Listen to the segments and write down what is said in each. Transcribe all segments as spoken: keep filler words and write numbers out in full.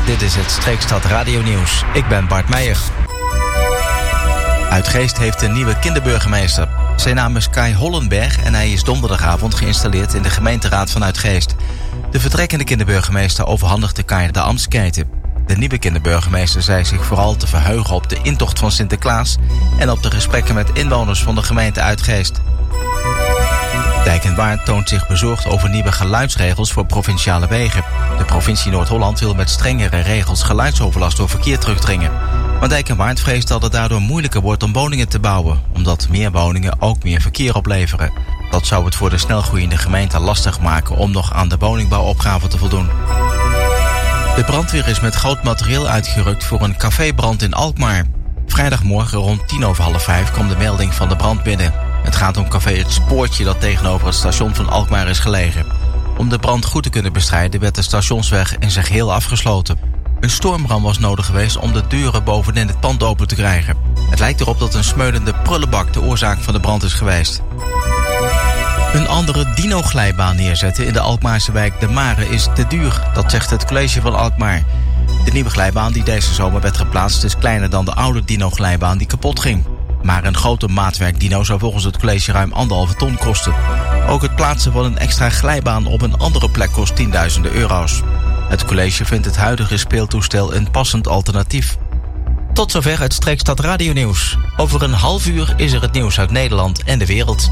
Dit is het Streekstad Radio Nieuws. Ik ben Bart Meijer. Uitgeest heeft een nieuwe kinderburgemeester. Zijn naam is Kai Hollenberg en hij is donderdagavond geïnstalleerd in de gemeenteraad van Uitgeest. De vertrekkende kinderburgemeester overhandigde Kai de ambtsketen. De nieuwe kinderburgemeester zei zich vooral te verheugen op de intocht van Sinterklaas en op de gesprekken met inwoners van de gemeente Uitgeest. Dijk en Waard toont zich bezorgd over nieuwe geluidsregels voor provinciale wegen. De provincie Noord-Holland wil met strengere regels geluidsoverlast door verkeer terugdringen. Maar Dijk en Waard vreest dat het daardoor moeilijker wordt om woningen te bouwen, omdat meer woningen ook meer verkeer opleveren. Dat zou het voor de snelgroeiende gemeente lastig maken om nog aan de woningbouwopgave te voldoen. De brandweer is met groot materieel uitgerukt voor een cafébrand in Alkmaar. Vrijdagmorgen rond tien over half vijf kwam de melding van de brand binnen. Het gaat om café Het Spoortje dat tegenover het station van Alkmaar is gelegen. Om de brand goed te kunnen bestrijden werd de stationsweg in zijn geheel afgesloten. Een stormram was nodig geweest om de deuren bovenin het pand open te krijgen. Het lijkt erop dat een smeulende prullenbak de oorzaak van de brand is geweest. Een andere dino-glijbaan neerzetten in de Alkmaarse wijk De Mare is te duur, dat zegt het college van Alkmaar. De nieuwe glijbaan die deze zomer werd geplaatst is kleiner dan de oude dino-glijbaan die kapot ging. Maar een grote maatwerk dino zou volgens het college ruim anderhalve ton kosten. Ook het plaatsen van een extra glijbaan op een andere plek kost tienduizenden euro's. Het college vindt het huidige speeltoestel een passend alternatief. Tot zover het Streekstad Radio Nieuws. Over een half uur is er het nieuws uit Nederland en de wereld.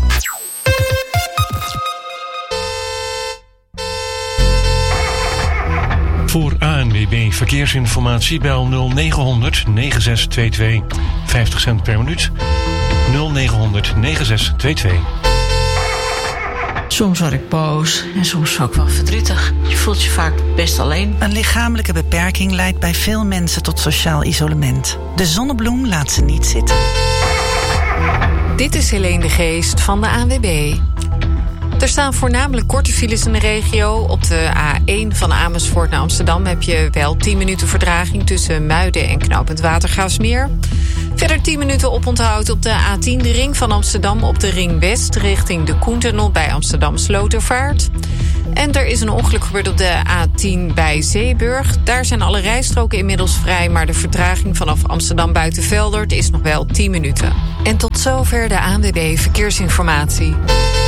Voor A N W B Verkeersinformatie bel nul negenhonderd negenenzestig tweeëntwintig. vijftig cent per minuut. nul negenhonderd negenenzestig tweeëntwintig. Soms word ik boos en soms ook wel verdrietig. Je voelt je vaak best alleen. Een lichamelijke beperking leidt bij veel mensen tot sociaal isolement. De Zonnebloem laat ze niet zitten. Dit is Helene de Geest van de A N W B. Er staan voornamelijk korte files in de regio. Op de A één van Amersfoort naar Amsterdam heb je wel tien minuten vertraging tussen Muiden en knooppunt Watergraafsmeer. Verder tien minuten oponthoud op de A tien, de ring van Amsterdam op de ring West richting de Koentunnel bij Amsterdam Slotervaart. En er is een ongeluk gebeurd op de A tien bij Zeeburg. Daar zijn alle rijstroken inmiddels vrij, maar de vertraging vanaf Amsterdam Buitenveldert is nog wel tien minuten. En tot zover de A N W B Verkeersinformatie.